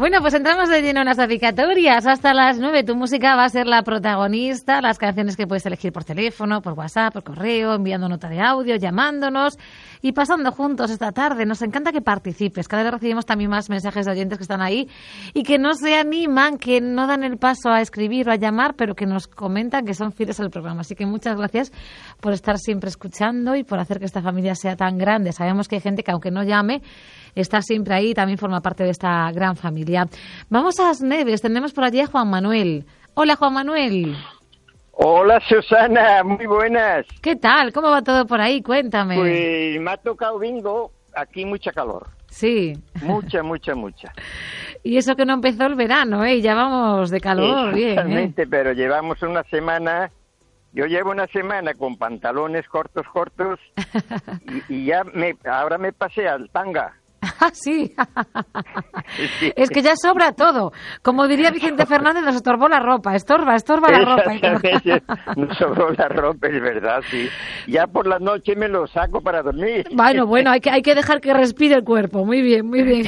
Bueno, pues entramos de lleno en las dedicatorias. Hasta las 9 tu música va a ser la protagonista, las canciones que puedes elegir por teléfono, por WhatsApp, por correo, enviando nota de audio, llamándonos y pasando juntos esta tarde. Nos encanta que participes. Cada vez recibimos también más mensajes de oyentes que están ahí y que no se animan, que no dan el paso a escribir o a llamar, pero que nos comentan que son fieles al programa. Así que muchas gracias por estar siempre escuchando y por hacer que esta familia sea tan grande. Sabemos que hay gente que aunque no llame, está siempre ahí y también forma parte de esta gran familia. Vamos a Asneves, tenemos por allí a Juan Manuel. Hola, Juan Manuel. Hola, Susana, muy buenas. ¿Qué tal? ¿Cómo va todo por ahí? Cuéntame. Pues me ha tocado bingo, aquí mucha calor. Sí. Mucha. Y eso que no empezó el verano, ¿eh? Ya vamos de calor, bien. Exactamente, pero llevamos una semana. Yo llevo una semana con pantalones cortos y ya ahora me pasé al tanga. Ah, sí. Es que ya sobra todo. Como diría Vicente Fernández, nos estorbó la ropa. Estorba la ropa. Nos sobró la ropa, es verdad, sí. Ya por la noche me lo saco para dormir. Bueno, hay que dejar que respire el cuerpo. Muy bien.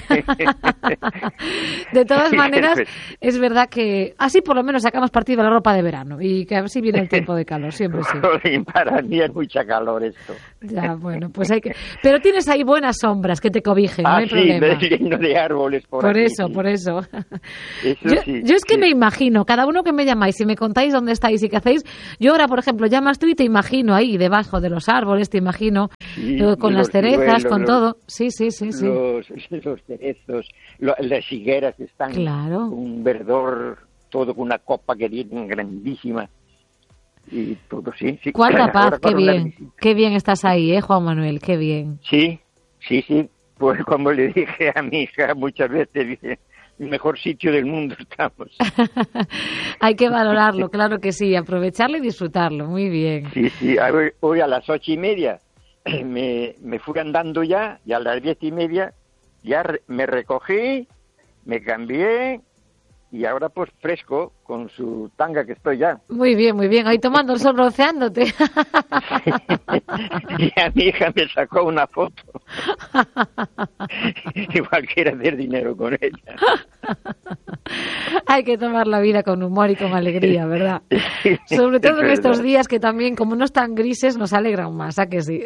De todas maneras, es verdad que así por lo menos sacamos partido de la ropa de verano y que así viene el tiempo de calor, siempre sí. Para mí es mucha calor esto. Ya, bueno, pues hay que... Pero tienes ahí buenas sombras que te cobijen, no hay problema. Lleno de árboles por aquí. Por eso. Sí, yo es que me imagino, cada uno que me llamáis, si me contáis dónde estáis y qué hacéis, yo ahora, por ejemplo, llamas tú y te imagino ahí debajo de los árboles, te imagino con las cerezas, con todo. Sí. Los cerezos, las higueras están claro. Un verdor, todo con una copa que tienen grandísima. Y todo, sí. Cuánta paz, qué bien estás ahí, Juan Manuel, qué bien. Sí. Pues como le dije a mi hija muchas veces, dice, el mejor sitio del mundo estamos. Hay que valorarlo, claro que sí, aprovecharlo y disfrutarlo, muy bien. Sí, hoy a las 8:30 me fui andando ya, y a las 10:30 ya me recogí, me cambié, y ahora pues fresco, con su tanga que estoy ya. Muy bien, ahí tomando el sol, bronceándote. Y a mi hija me sacó una foto. Igual quiere hacer dinero con ella. Hay que tomar la vida con humor y con alegría, ¿verdad? Sobre todo en estos días que también, como no están grises, nos alegran más, ¿a que sí?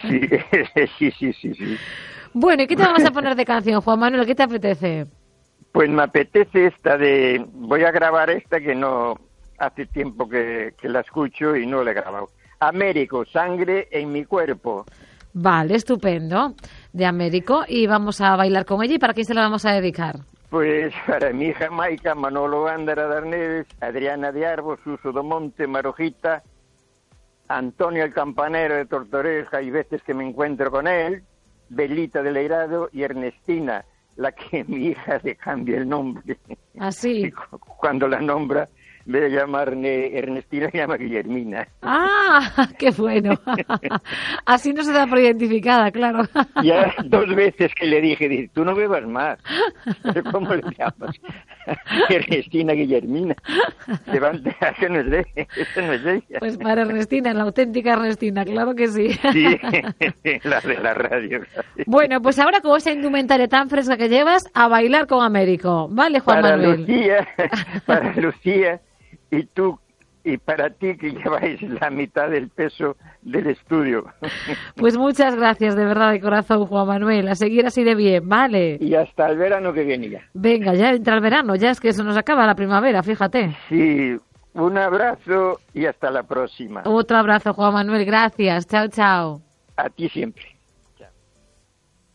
Sí. Bueno, ¿y qué te vamos a poner de canción, Juan Manuel? ¿Qué te apetece? Pues me apetece voy a grabar esta que no hace tiempo que la escucho y no la he grabado. Américo, Sangre en mi cuerpo. Vale, estupendo. De Américo, y vamos a bailar con ella. ¿Y para quién se la vamos a dedicar? Pues para mi hija Maica, Manolo Gándara de Arneves, Adriana de Arbo, Suso do Monte, Marojita, Antonio el Campanero de Tortoreja y veces que me encuentro con él, Belita de Leirado y Ernestina, la que mi hija le cambia el nombre. ¿Ah, sí? Cuando la nombra, en vez de llamarme Ernestina, se llama Guillermina. ¡Ah! ¡Qué bueno! Así no se da por identificada, claro. Ya 2 veces que le dije, dice, tú no bebas más. ¿Cómo le llamas? Ernestina Guillermina. Levanta, que no es de ella. Pues para Ernestina, la auténtica Ernestina, claro que sí. Sí, la de la radio. Bueno, pues ahora con esa indumentaria tan fresca que llevas, a bailar con Américo. ¿Vale, Juan Manuel? Para Lucía y tú y para ti que lleváis la mitad del peso del estudio. Pues muchas gracias, de verdad, de corazón, Juan Manuel. A seguir así de bien, ¿vale? Y hasta el verano que viene ya. Venga, ya entra el verano, ya es que se nos acaba la primavera, fíjate. Sí, un abrazo y hasta la próxima. Otro abrazo, Juan Manuel, gracias. Chao. A ti siempre.